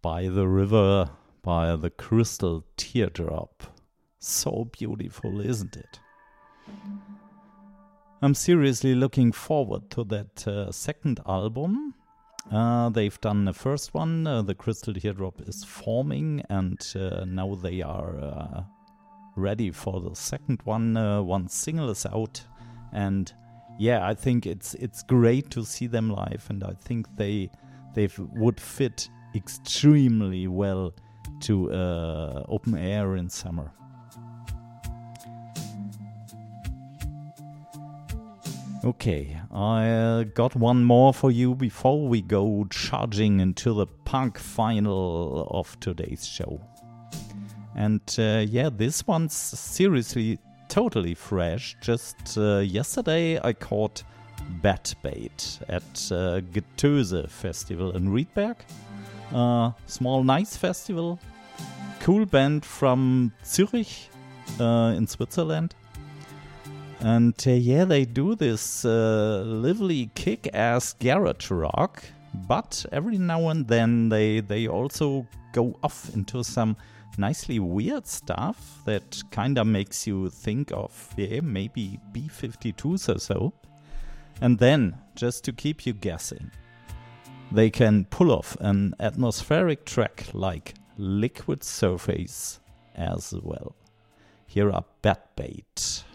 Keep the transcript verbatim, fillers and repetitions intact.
By the River by the Crystal Teardrop. So beautiful, isn't it? I'm seriously looking forward to that uh, second album. Uh, they've done the first one, uh, the Crystal Teardrop is forming, and uh, now they are uh, ready for the second one. Uh, one single is out, and yeah, I think it's it's great to see them live, and I think they they would fit extremely well to uh, open air in summer. Okay, I uh, got one more for you before we go charging into the punk final of today's show. And uh, yeah, this one's seriously totally fresh. Just uh, yesterday I caught Bat Bait at uh, Getöse Festival in Riedberg. Uh, small nice festival. Cool band from Zurich uh, in Switzerland. And uh, yeah, they do this uh, lively kick-ass garage rock, but every now and then they, they also go off into some nicely weird stuff that kinda makes you think of, yeah, maybe B fifty-twos or so. And then, just to keep you guessing, they can pull off an atmospheric track like Liquid Surface as well. Here are Bat Bait.